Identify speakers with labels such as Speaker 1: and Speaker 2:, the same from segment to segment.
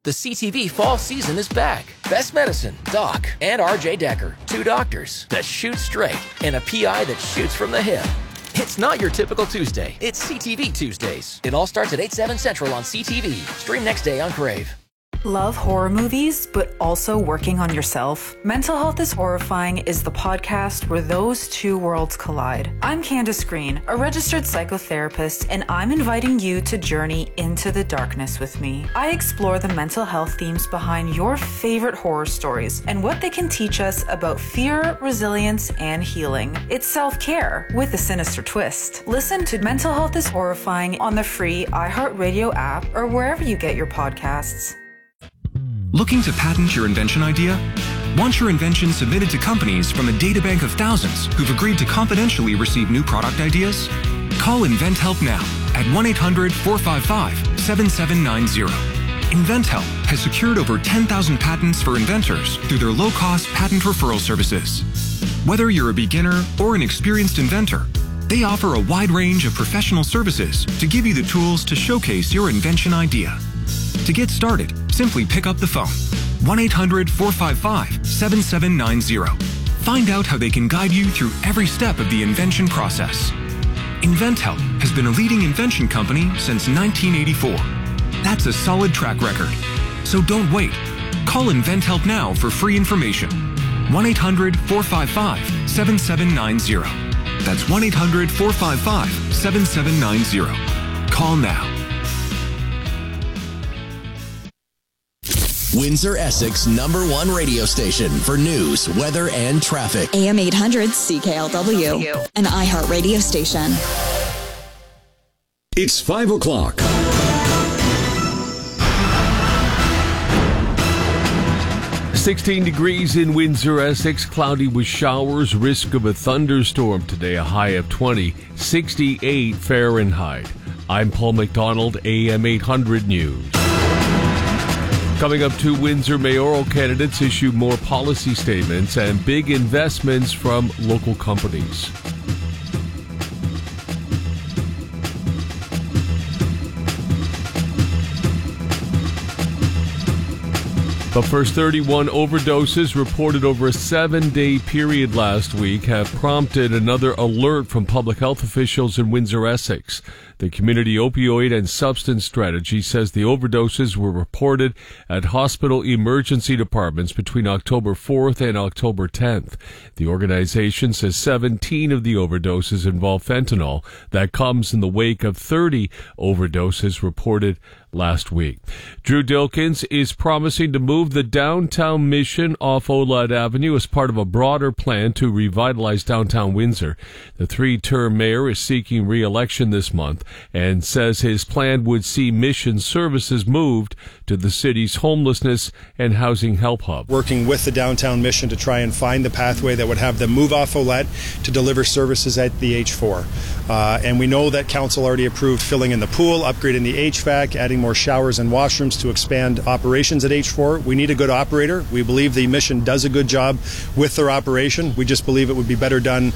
Speaker 1: The CTV fall season is back. Best Medicine, Doc, and RJ Decker. Two doctors that shoot straight and a PI that shoots from the hip. It's not your typical Tuesday. It's CTV Tuesdays. It all starts at 8/7 Central on CTV. Stream next day on Crave.
Speaker 2: Love horror movies, but also working on yourself? Mental Health is Horrifying is the podcast where those two worlds collide. I'm Candace Green, a registered psychotherapist, and I'm inviting you to journey into the darkness with me. I explore the mental health themes behind your favorite horror stories and what they can teach us about fear, resilience, and healing. It's self-care with a sinister twist. Listen to Mental Health is Horrifying on the free iHeartRadio app or wherever you get your podcasts.
Speaker 3: Looking to patent your invention idea? Want your invention submitted to companies from a databank of thousands who've agreed to confidentially receive new product ideas? Call InventHelp now at 1-800-455-7790. InventHelp has secured over 10,000 patents for inventors through their low-cost patent referral services. Whether you're a beginner or an experienced inventor, they offer a wide range of professional services to give you the tools to showcase your invention idea. To get started, simply pick up the phone, 1-800-455-7790. Find out how they can guide you through every step of the invention process. InventHelp has been a leading invention company since 1984. That's a solid track record. So don't wait. Call InventHelp now for free information. 1-800-455-7790. That's 1-800-455-7790. Call now.
Speaker 4: Windsor, Essex #1 radio station for news, weather, and traffic.
Speaker 5: AM 800 CKLW, an iHeart radio station.
Speaker 6: It's 5 o'clock.
Speaker 7: .16 degrees in Windsor, Essex. Cloudy with showers. Risk of a thunderstorm today. A high of 20. 68 Fahrenheit. I'm Paul McDonald, AM 800 News. Coming up, 2 Windsor mayoral candidates issue more policy statements and big investments from local companies. But first, 31 overdoses reported over a 7-day period last week have prompted another alert from public health officials in Windsor, Essex. The Community Opioid and Substance Strategy says the overdoses were reported at hospital emergency departments between October 4th and October 10th. The organization says 17 of the overdoses involve fentanyl. That comes in the wake of 30 overdoses reported last week. Drew Dilkins is promising to move the downtown Mission off Olad Avenue as part of a broader plan to revitalize downtown Windsor. The 3-term mayor is seeking re-election this month and says his plan would see Mission services moved to the city's homelessness and housing help hub.
Speaker 8: Working with the downtown Mission to try and find the pathway that would have them move off Olad to deliver services at the H4. And we know that council already approved filling in the pool, upgrading the HVAC, adding more showers and washrooms to expand operations at H4. We need a good operator. We believe the Mission does a good job with their operation. We just believe it would be better done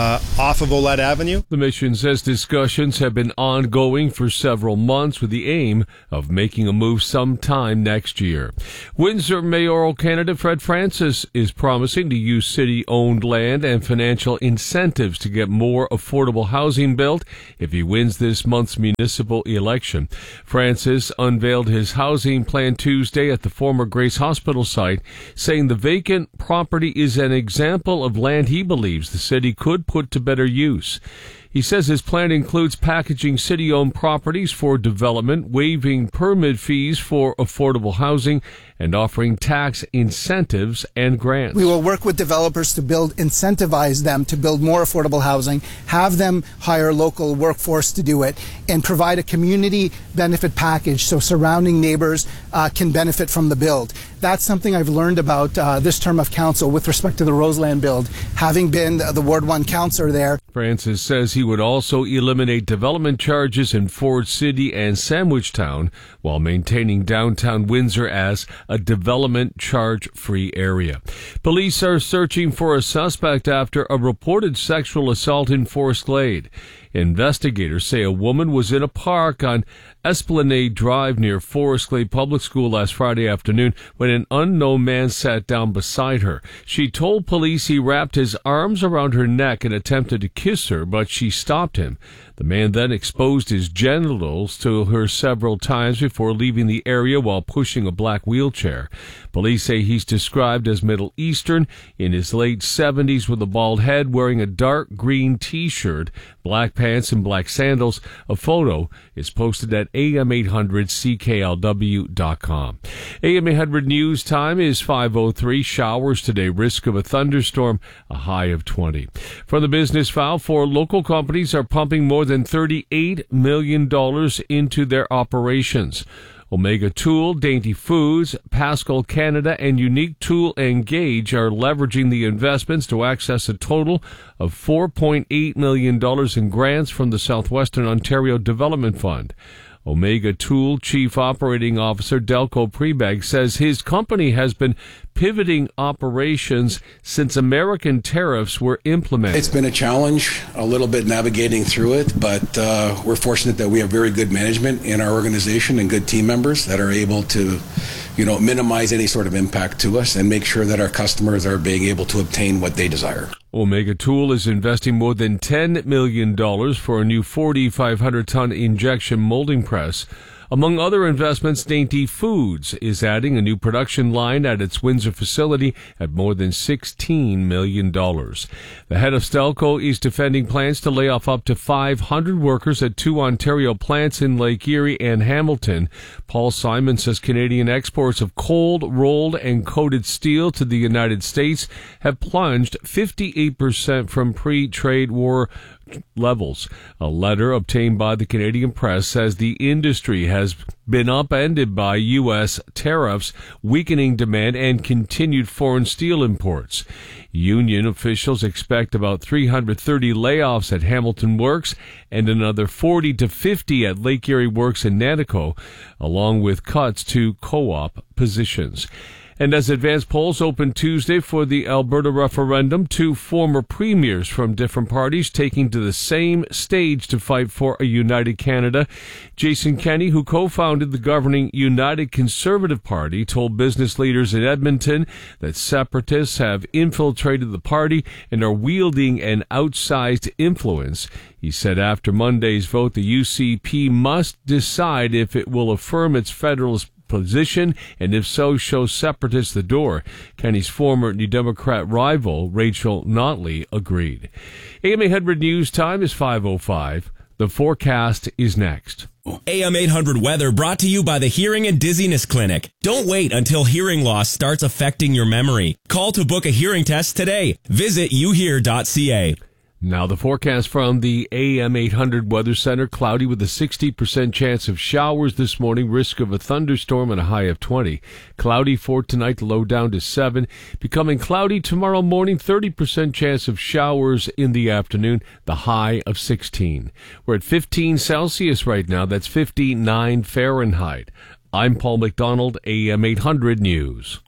Speaker 8: off of Olad Avenue.
Speaker 7: The Mission says discussions have been ongoing for several months with the aim of making a move sometime next year. Windsor mayoral candidate Fred Francis is promising to use city-owned land and financial incentives to get more affordable housing built if he wins this month's municipal election. Francis unveiled his housing plan Tuesday at the former Grace Hospital site, saying the vacant property is an example of land he believes the city could put to better use. He says his plan includes packaging city-owned properties for development, waiving permit fees for affordable housing, and offering tax incentives and grants.
Speaker 9: We will work with developers to incentivize them to build more affordable housing, have them hire local workforce to do it, and provide a community benefit package so surrounding neighbors can benefit from the build. That's something I've learned about this term of council with respect to the Roseland build, having been the Ward 1 councillor there.
Speaker 7: Francis says he would also eliminate development charges in Ford City and Sandwich Town while maintaining downtown Windsor as a development charge-free area. Police are searching for a suspect after a reported sexual assault in Forest Glade. Investigators say a woman was in a park on Esplanade Drive near Forest Glade Public School last Friday afternoon when an unknown man sat down beside her. She told police he wrapped his arms around her neck and attempted to kiss her, but she stopped him. The man then exposed his genitals to her several times before leaving the area while pushing a black wheelchair. Police say he's described as Middle Eastern, in his late 70s with a bald head, wearing a dark green T-shirt, black pants, and black sandals. A photo is posted at am800cklw.com. AM 800 News Time is 5:03. Showers today, risk of a thunderstorm, a high of 20. From the business file, 4 local companies are pumping more than $38 million into their operations. Omega Tool, Dainty Foods, Pascal Canada, and Unique Tool and Gauge are leveraging the investments to access a total of $4.8 million in grants from the Southwestern Ontario Development Fund. Omega Tool Chief Operating Officer Delco Prebag says his company has been pivoting operations since American tariffs were implemented.
Speaker 6: It's been a challenge, a little bit navigating through it, but we're fortunate that we have very good management in our organization and good team members that are able to, minimize any sort of impact to us and make sure that our customers are being able to obtain what they desire.
Speaker 7: Omega Tool is investing more than $10 million for a new 4,500-ton injection molding press. Among other investments, Dainty Foods is adding a new production line at its Windsor facility at more than $16 million. The head of Stelco is defending plans to lay off up to 500 workers at 2 Ontario plants in Lake Erie and Hamilton. Paul Simon says Canadian exports of cold, rolled, and coated steel to the United States have plunged 58% from pre-trade war levels. A letter obtained by the Canadian Press says the industry has been upended by U.S. tariffs, weakening demand, and continued foreign steel imports. Union officials expect about 330 layoffs at Hamilton Works and another 40 to 50 at Lake Erie Works in Nanticoke, along with cuts to co-op positions. And as advance polls open Tuesday for the Alberta referendum, 2 former premiers from different parties taking to the same stage to fight for a united Canada. Jason Kenney, who co-founded the governing United Conservative Party, told business leaders in Edmonton that separatists have infiltrated the party and are wielding an outsized influence. He said after Monday's vote, the UCP must decide if it will affirm its federalist position, and if so, show separatists the door. Kenney's former New Democrat rival, Rachel Notley, agreed. AM 800 News Time is 5:05. The forecast is next.
Speaker 10: AM 800 weather brought to you by the Hearing and Dizziness Clinic. Don't wait until hearing loss starts affecting your memory. Call to book a hearing test today. Visit youhear.ca.
Speaker 7: Now the forecast from the AM 800 Weather Center. Cloudy with a 60% chance of showers this morning. Risk of a thunderstorm and a high of 20. Cloudy for tonight, the low down to 7. Becoming cloudy tomorrow morning. 30% chance of showers in the afternoon. The high of 16. We're at 15 Celsius right now. That's 59 Fahrenheit. I'm Paul McDonald, AM 800 News.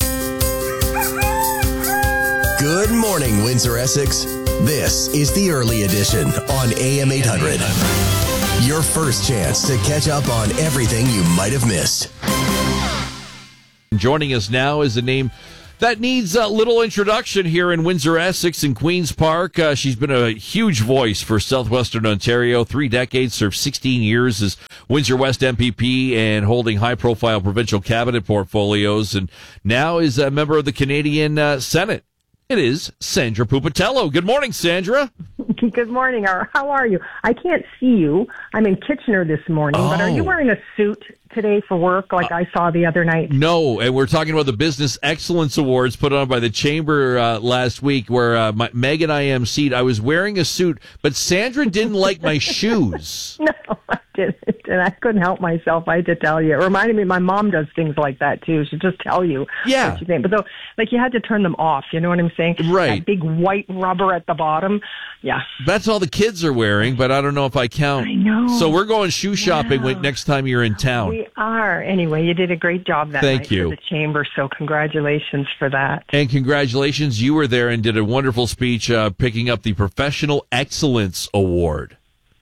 Speaker 4: Good morning, Windsor, Essex. This is the early edition on AM 800. Your first chance to catch up on everything you might have missed.
Speaker 11: Joining us now is a name that needs a little introduction here in Windsor, Essex, in Queen's Park. She's been a huge voice for Southwestern Ontario. 3 decades, served 16 years as Windsor West MPP and holding high-profile provincial cabinet portfolios, and now is a member of the Canadian Senate. It is Sandra Pupatello. Good morning, Sandra.
Speaker 12: Good morning. How are you? I can't see you. I'm in Kitchener this morning, but are you wearing a suit today for work like I saw the other night?
Speaker 11: No, and we're talking about the Business Excellence Awards put on by the Chamber last week where Meg and I emceed. I was wearing a suit, but Sandra didn't like my shoes.
Speaker 12: No, I didn't, and I couldn't help myself. I had to tell you. It reminded me, my mom does things like that, too. She'll just tell you what you think. But though, you had to turn them off, you know what I'm saying?
Speaker 11: Right.
Speaker 12: That big white rubber at the bottom. Yeah.
Speaker 11: That's all the kids are wearing, but I don't know if I count.
Speaker 12: I know.
Speaker 11: So we're going shoe shopping next time you're in town.
Speaker 12: We are. Anyway, you did a great job that night for the Chamber, so congratulations for that.
Speaker 11: And congratulations, you were there and did a wonderful speech picking up the Professional Excellence Award.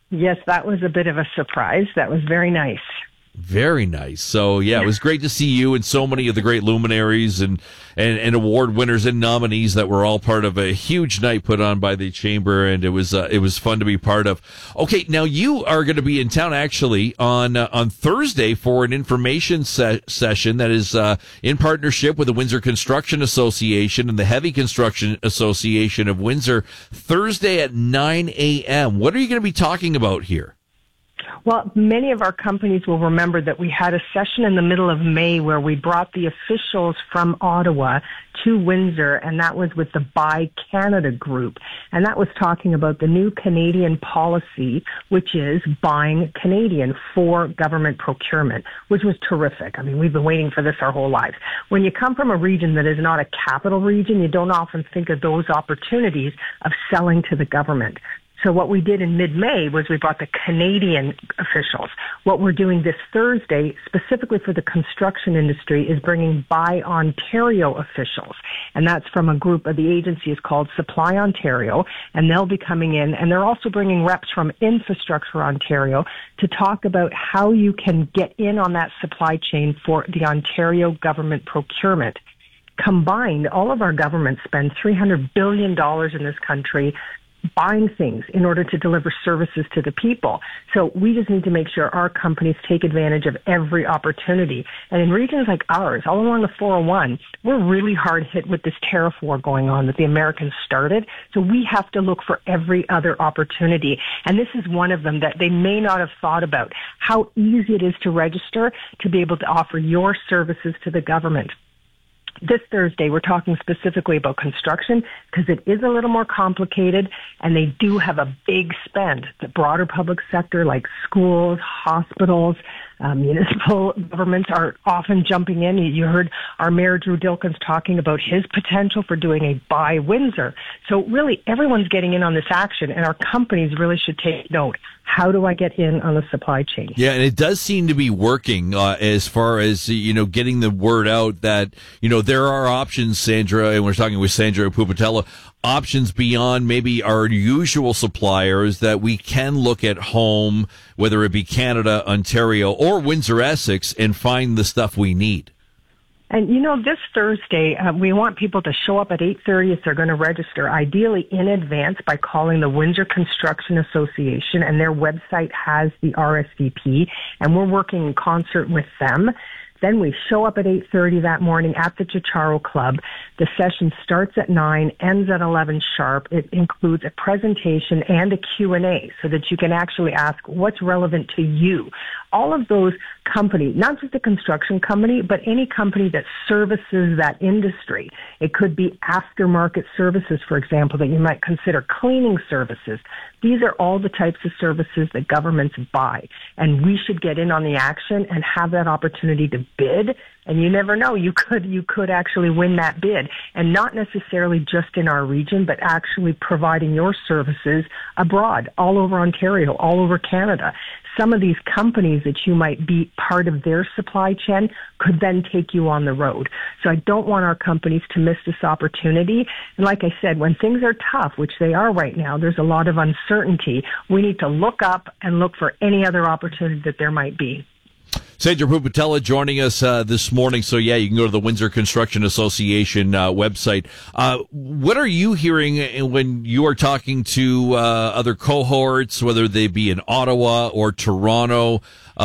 Speaker 12: Yes, that was a bit of a surprise. That was very nice.
Speaker 11: Very nice. So, yeah, it was great to see you and so many of the great luminaries and award winners and nominees that were all part of a huge night put on by the Chamber, and it was fun to be part of. Okay, now you are going to be in town actually on Thursday for an information session that is in partnership with the Windsor Construction Association and the Heavy Construction Association of Windsor, Thursday at 9 a.m. What are you going to be talking about here?
Speaker 12: Well, many of our companies will remember that we had a session in the middle of May where we brought the officials from Ottawa to Windsor, and that was with the Buy Canada group. And that was talking about the new Canadian policy, which is buying Canadian for government procurement, which was terrific. I mean, we've been waiting for this our whole lives. When you come from a region that is not a capital region, you don't often think of those opportunities of selling to the government. So what we did in mid-May was we brought the Canadian officials. What we're doing this Thursday, specifically for the construction industry, is bringing Buy Ontario officials. And that's from a group of the agency is called Supply Ontario. And they'll be coming in. And they're also bringing reps from Infrastructure Ontario to talk about how you can get in on that supply chain for the Ontario government procurement. Combined, all of our governments spend $300 billion in this country buying things in order to deliver services to the people. So we just need to make sure our companies take advantage of every opportunity. And in regions like ours, all along the 401, we're really hard hit with this tariff war going on that the Americans started. So we have to look for every other opportunity. And this is one of them that they may not have thought about, how easy it is to register to be able to offer your services to the government. This Thursday, we're talking specifically about construction because it is a little more complicated, and they do have a big spend. The broader public sector like schools, hospitals, municipal governments are often jumping in. You heard our Mayor Drew Dilkins talking about his potential for doing a Buy Windsor. So really, everyone's getting in on this action, and our companies really should take note. How do I get in on the supply chain?
Speaker 11: Yeah, and it does seem to be working as far as, getting the word out that, there are options, Sandra, and we're talking with Sandra Pupatella, options beyond maybe our usual suppliers that we can look at home, whether it be Canada, Ontario, or Windsor-Essex, and find the stuff we need.
Speaker 12: And, this Thursday, we want people to show up at 8:30 if they're going to register, ideally in advance by calling the Windsor Construction Association, and their website has the RSVP, and we're working in concert with them. Then we show up at 8:30 that morning at the Chicharo Club. The session starts at 9, ends at 11 sharp. It includes a presentation and a Q&A so that you can actually ask what's relevant to you. All of those companies, not just a construction company, but any company that services that industry. It could be aftermarket services, for example, that you might consider cleaning services. These are all the types of services that governments buy, and we should get in on the action and have that opportunity to bid. And you never know, you could actually win that bid, and not necessarily just in our region, but actually providing your services abroad, all over Ontario, all over Canada. Some of these companies that you might be part of their supply chain could then take you on the road. So I don't want our companies to miss this opportunity. And like I said, when things are tough, which they are right now, there's a lot of uncertainty. We need to look up and look for any other opportunity that there might be.
Speaker 11: Sandra Pupatella joining us this morning. So, yeah, you can go to the Windsor Construction Association website. What are you hearing when you are talking to other cohorts, whether they be in Ottawa or Toronto,